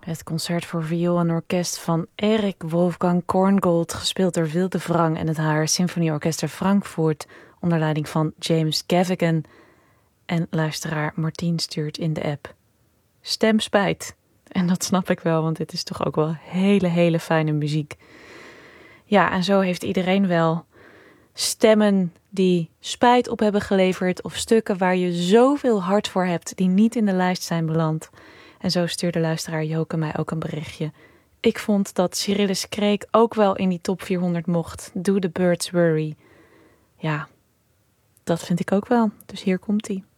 Het concert voor viool en orkest van Erik Wolfgang Korngold, gespeeld door Wilde Wrang en het Haar Symfonieorkester Frankfurt, onder leiding van James Gaffigan. En luisteraar Martien stuurt in de app: stem spijt. En dat snap ik wel, want dit is toch ook wel hele fijne muziek. Ja, en zo heeft iedereen wel stemmen die spijt op hebben geleverd, of stukken waar je zoveel hart voor hebt die niet in de lijst zijn beland. En zo stuurde luisteraar Joke mij ook een berichtje. Ik vond dat Cyrillus Kreek ook wel in die top 400 mocht. Do the Birds Worry. Ja, dat vind ik ook wel. Dus hier komt-ie.